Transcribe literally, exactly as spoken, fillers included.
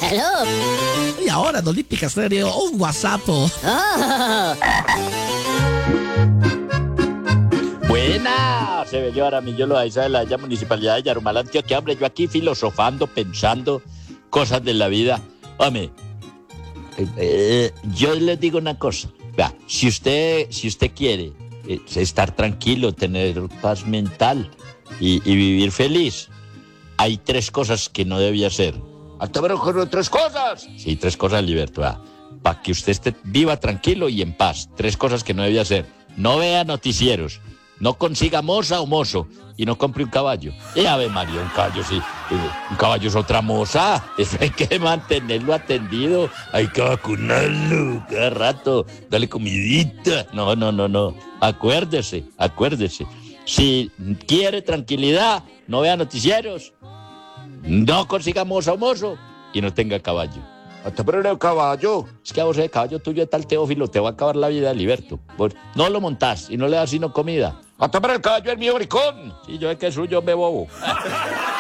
Aló. Y ahora en Olímpica Estéreo, un WhatsApp. Oh. Buena, se ve llevar a mí, yo lo de la ya municipalidad de Yarumal, Antioquia, hombre, yo aquí filosofando, pensando cosas de la vida. Hombre, eh, eh, yo les digo una cosa, vea, si usted, si usted quiere eh, estar tranquilo, tener paz mental y, y vivir feliz, hay tres cosas que no debía hacer. ¿Hasta ver con tres cosas? Sí, tres cosas, Liberto, para que usted esté viva tranquilo y en paz. Tres cosas que no debía hacer. No vea noticieros. No consiga moza o mozo y no compre un caballo. Y Ave María, un caballo sí. Un caballo es otra moza. Eso hay que mantenerlo atendido. Hay que vacunarlo cada rato. Dale comidita. No, no, no, no. Acuérdese, acuérdese. Si quiere tranquilidad, no vea noticieros. No consiga moza o mozo y no tenga caballo. Hasta pero el caballo. Es que a vos el caballo tuyo es tal Teófilo, te va a acabar la vida, Liberto. Pues no lo montás y no le das sino comida. Hasta pero el caballo es mío, bricón. Sí, yo es que suyo me bobo.